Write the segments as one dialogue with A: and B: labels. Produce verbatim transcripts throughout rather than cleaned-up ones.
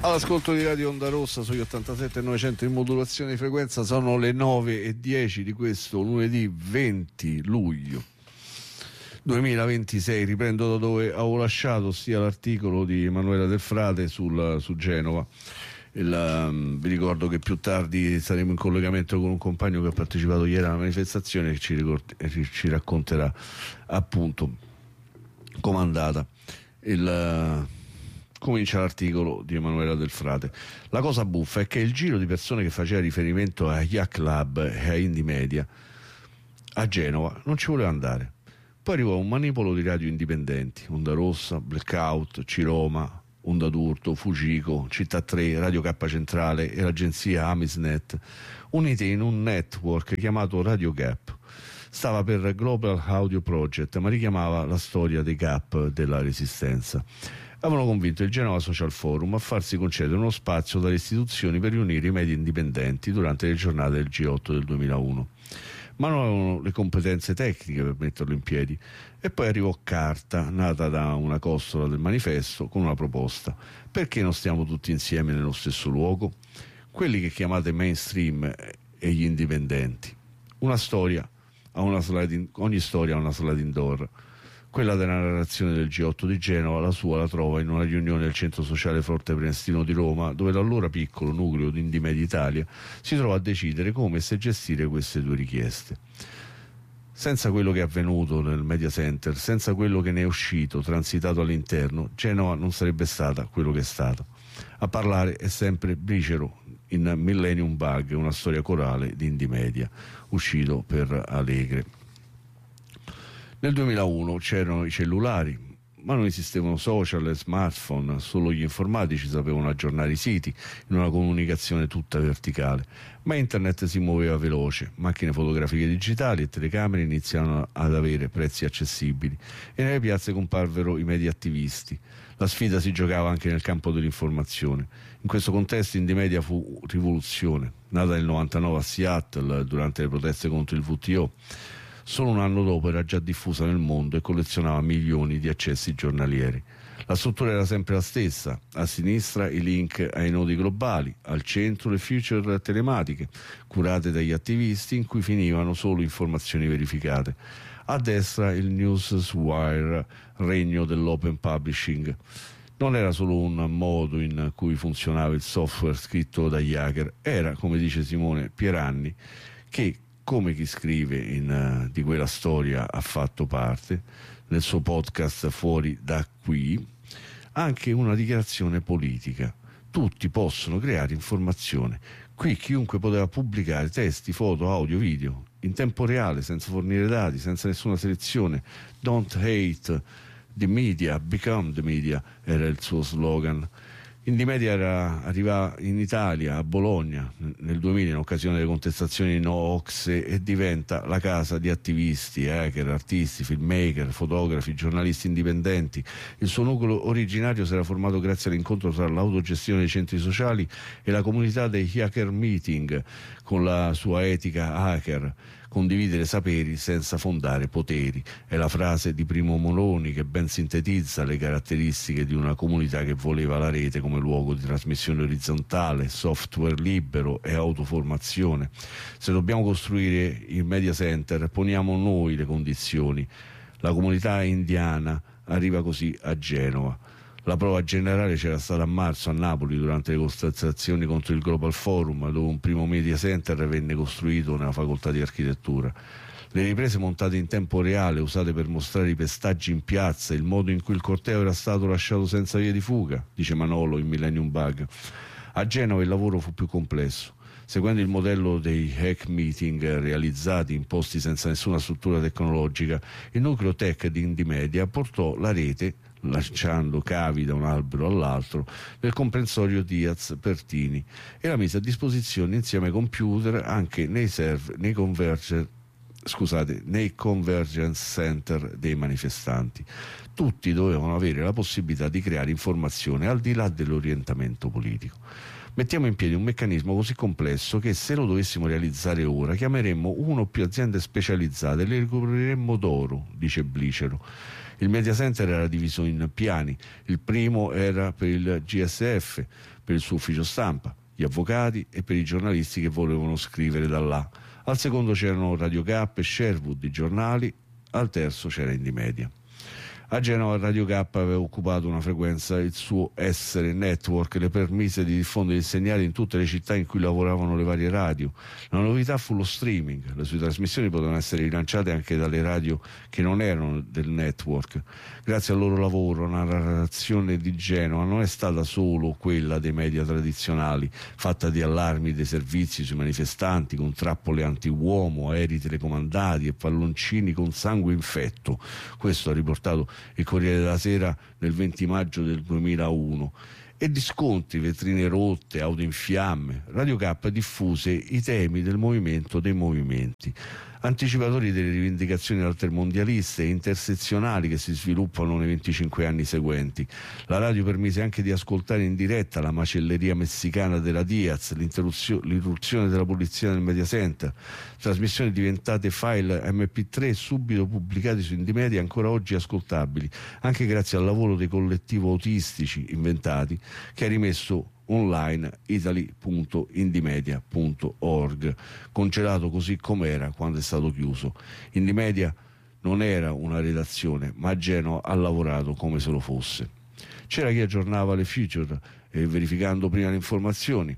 A: All'ascolto di Radio Onda Rossa sugli ottantasette e novecento in modulazione di frequenza. Sono le nove e dieci di questo lunedì venti luglio duemilaventisei. Riprendo da dove avevo lasciato, ossia l'articolo di Emanuela Del Frate sul, su Genova. Il, um, vi ricordo che più tardi saremo in collegamento con un compagno che ha partecipato ieri alla manifestazione e ci, ricordi, ci racconterà appunto com'è andata. Il, uh, comincia l'articolo di Emanuela Del Frate. La cosa buffa è che il giro di persone che faceva riferimento a Yacht Club e a Indie Media a Genova non ci voleva andare. Poi arrivò un manipolo di radio indipendenti: Onda Rossa, Blackout, Ciroma, Onda d'Urto, Fugico, Città tre, Radio K Centrale e l'agenzia Amisnet, unite in un network chiamato Radio Gap. Stava per Global Audio Project, ma richiamava la storia dei Gap della Resistenza. Avevano convinto il Genova Social Forum a farsi concedere uno spazio dalle istituzioni per riunire i media indipendenti durante le giornate del G otto del duemilauno, ma non avevano le competenze tecniche per metterlo in piedi. E poi arrivò Carta, nata da una costola del manifesto, con una proposta: perché non stiamo tutti insieme nello stesso luogo? Quelli che chiamate mainstream e gli indipendenti. Una storia ha una sliding, ogni storia ha una sliding door. Quella della narrazione del G otto di Genova, la sua la trova in una riunione del Centro Sociale Forte Prenestino di Roma, dove l'allora piccolo nucleo di Indie Media Italia si trova a decidere come e se gestire queste due richieste. Senza quello che è avvenuto nel Media Center, senza quello che ne è uscito, transitato all'interno, Genova non sarebbe stata quello che è stata. A parlare è sempre Blicero in Millennium Bug, una storia corale di Indie Media, uscito per Alegre. Nel duemilauno c'erano i cellulari, ma non esistevano social e smartphone, solo gli informatici sapevano aggiornare i siti in una comunicazione tutta verticale. Ma internet si muoveva veloce, macchine fotografiche digitali e telecamere iniziarono ad avere prezzi accessibili e nelle piazze comparvero i media attivisti. La sfida si giocava anche nel campo dell'informazione. In questo contesto Indie Media fu rivoluzione, nata nel novantanove a Seattle durante le proteste contro il W T O. Solo un anno dopo era già diffusa nel mondo e collezionava milioni di accessi giornalieri. La struttura era sempre la stessa: a sinistra i link ai nodi globali, al centro le feature telematiche curate dagli attivisti in cui finivano solo informazioni verificate, a destra il Newswire, regno dell'open publishing. Non era solo un modo in cui funzionava il software scritto dagli hacker, era, come dice Simone Pieranni, che come chi scrive in, uh, di quella storia ha fatto parte, nel suo podcast Fuori da qui, anche una dichiarazione politica. Tutti possono creare informazione. Qui chiunque poteva pubblicare testi, foto, audio, video, in tempo reale, senza fornire dati, senza nessuna selezione. Don't hate the media, become the media, era il suo slogan. Indie Media era, arriva in Italia, a Bologna, nel duemila, in occasione delle contestazioni no Ocse, e diventa la casa di attivisti, hacker, artisti, filmmaker, fotografi, giornalisti indipendenti. Il suo nucleo originario si era formato grazie all'incontro tra l'autogestione dei centri sociali e la comunità dei hacker meeting, con la sua etica hacker: condividere saperi senza fondare poteri. È la frase di Primo Moloni che ben sintetizza le caratteristiche di una comunità che voleva la rete come luogo di trasmissione orizzontale, software libero e autoformazione. Se dobbiamo costruire il media center, poniamo noi le condizioni. La comunità indiana arriva così a Genova. La prova generale c'era stata a marzo a Napoli durante le contestazioni contro il Global Forum, dove un primo media center venne costruito nella facoltà di architettura. Le riprese montate in tempo reale, usate per mostrare i pestaggi in piazza, il modo in cui il corteo era stato lasciato senza via di fuga, dice Manolo in Millennium Bug. A Genova il lavoro fu più complesso. Seguendo il modello dei hack meeting realizzati imposti senza nessuna struttura tecnologica, il nucleo tech di Indie Media portò la rete, lanciando cavi da un albero all'altro, nel comprensorio Diaz Pertini, e la mise a disposizione insieme ai computer anche nei server, nei converger, scusate, nei convergence center dei manifestanti. Tutti dovevano avere la possibilità di creare informazione al di là dell'orientamento politico. Mettiamo in piedi un meccanismo così complesso che, se lo dovessimo realizzare ora, chiameremmo uno o più aziende specializzate e le ricopriremmo d'oro, dice Blicero. Il media center era diviso in piani. Il primo era per il G S F, per il suo ufficio stampa, gli avvocati e per i giornalisti che volevano scrivere da là. Al secondo c'erano Radio K e Sherwood, i giornali. Al terzo c'era Indymedia. A Genova Radio K aveva occupato una frequenza, il suo Essere Network le permise di diffondere il segnale in tutte le città in cui lavoravano le varie radio. La novità fu lo streaming. Le sue trasmissioni potevano essere rilanciate anche dalle radio che non erano del network. Grazie al loro lavoro la narrazione di Genova non è stata solo quella dei media tradizionali, fatta di allarmi dei servizi sui manifestanti, con trappole anti-uomo, aerei telecomandati e palloncini con sangue infetto. Questo ha riportato il Corriere della Sera nel venti maggio del duemilauno. E di scontri, vetrine rotte, auto in fiamme. Radio K diffuse i temi del movimento dei movimenti, anticipatori delle rivendicazioni altermondialiste e intersezionali che si sviluppano nei venticinque anni seguenti. La radio permise anche di ascoltare in diretta la macelleria messicana della Diaz, l'irruzione della polizia nel media center, trasmissioni diventate file emme pi tre subito pubblicati su Indymedia, ancora oggi ascoltabili, anche grazie al lavoro dei collettivi autistici inventati che ha rimesso online italy punto indymedia punto org, congelato così com'era quando è stato chiuso. Indymedia non era una redazione, ma Genova ha lavorato come se lo fosse. C'era chi aggiornava le feature e verificando prima le informazioni.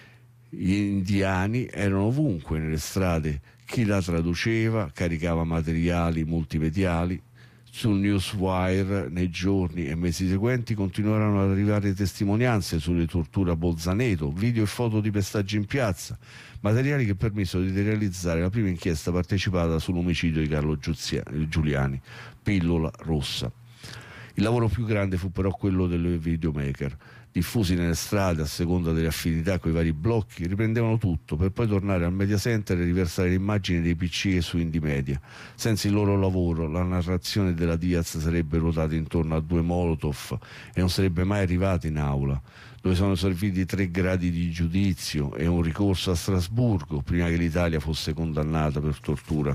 A: Gli indiani erano ovunque nelle strade, chi la traduceva, caricava materiali multimediali. Sul Newswire nei giorni e mesi seguenti continuarono ad arrivare testimonianze sulle torture a Bolzaneto, video e foto di pestaggi in piazza, materiali che permisero di realizzare la prima inchiesta partecipata sull'omicidio di Carlo Giuliani, Pillola Rossa. Il lavoro più grande fu però quello dei videomaker. Diffusi nelle strade a seconda delle affinità con i vari blocchi, riprendevano tutto per poi tornare al media center e riversare le immagini dei pi ci e su Indymedia. Senza il loro lavoro la narrazione della Diaz sarebbe ruotata intorno a due Molotov e non sarebbe mai arrivata in aula, dove sono serviti tre gradi di giudizio e un ricorso a Strasburgo prima che l'Italia fosse condannata per tortura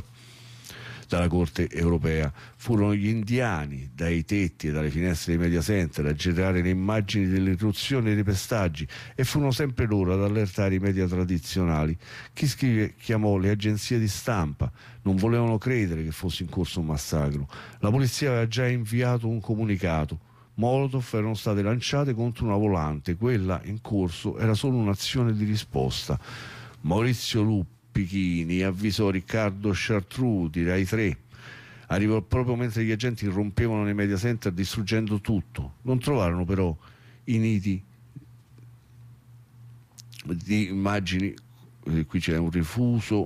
A: dalla Corte europea. Furono gli indiani dai tetti e dalle finestre dei media center a girare le immagini dell'irruzione dei pestaggi e furono sempre loro ad allertare i media tradizionali. Chi scrive chiamò le agenzie di stampa, non volevano credere che fosse in corso un massacro. La polizia aveva già inviato un comunicato. Molotov erano state lanciate contro una volante, quella in corso era solo un'azione di risposta. Maurizio Lupi Pichini avvisò Riccardo Chartreux di Rai tre. Arrivò proprio mentre gli agenti irrompevano nei media center distruggendo tutto. Non trovarono però i nidi di immagini, eh, qui c'è un rifuso.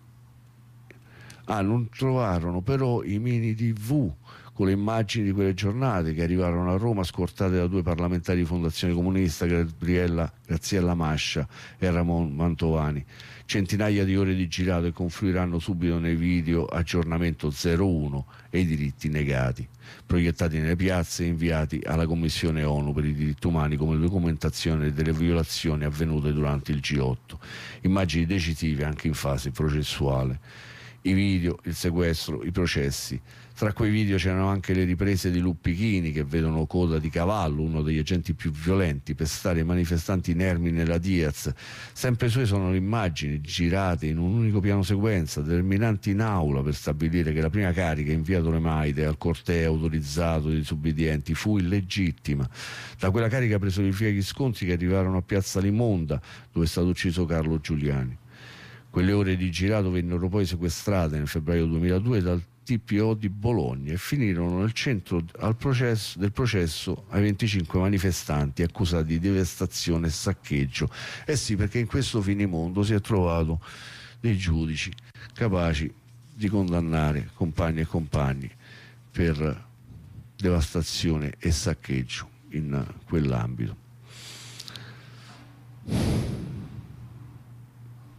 A: Ah, non trovarono però i mini tivù con le immagini di quelle giornate che arrivarono a Roma scortate da due parlamentari di Fondazione Comunista, Gabriella Graziella Mascia e Ramon Mantovani. Centinaia di ore di girato e confluiranno subito nei video aggiornamento zero uno e i diritti negati, proiettati nelle piazze e inviati alla Commissione ONU per i diritti umani come documentazione delle violazioni avvenute durante il G otto. Immagini decisive anche in fase processuale. I video, il sequestro, i processi. Tra quei video c'erano anche le riprese di Luppichini che vedono Coda di Cavallo, uno degli agenti più violenti, pestare i manifestanti inermi nella Diaz. Sempre sue sono le immagini girate in un unico piano sequenza, determinanti in aula per stabilire che la prima carica inviato le Maide al corteo autorizzato dei disobbedienti fu illegittima. Da quella carica presero il via gli scontri che arrivarono a Piazza Limonda, dove è stato ucciso Carlo Giuliani. Quelle ore di girato vennero poi sequestrate nel febbraio duemiladue dal T P O di Bologna e finirono nel centro al processo, del processo ai venticinque manifestanti accusati di devastazione e saccheggio. Eh sì, perché in questo finimondo si è trovato dei giudici capaci di condannare compagni e compagni per devastazione e saccheggio in quell'ambito.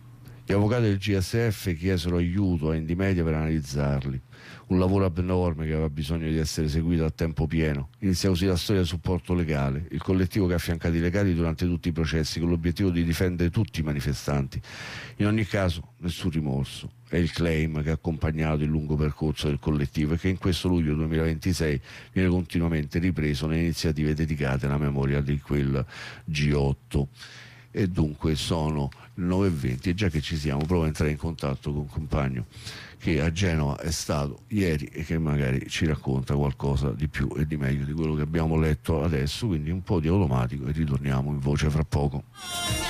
A: Gli avvocati del G S F chiesero aiuto a Indymedia per analizzarli. Un lavoro abnorme che aveva bisogno di essere seguito a tempo pieno. Inizia così la storia del supporto legale, il collettivo che ha affiancato i legali durante tutti i processi con l'obiettivo di difendere tutti i manifestanti. In ogni caso, nessun rimorso. È il claim che ha accompagnato il lungo percorso del collettivo e che in questo luglio duemilaventisei viene continuamente ripreso nelle iniziative dedicate alla memoria di quel G otto. E dunque sono le nove e venti e già che ci siamo provo a entrare in contatto con un compagno che a Genova è stato ieri e che magari ci racconta qualcosa di più e di meglio di quello che abbiamo letto adesso, quindi un po' di automatico e ritorniamo in voce fra poco.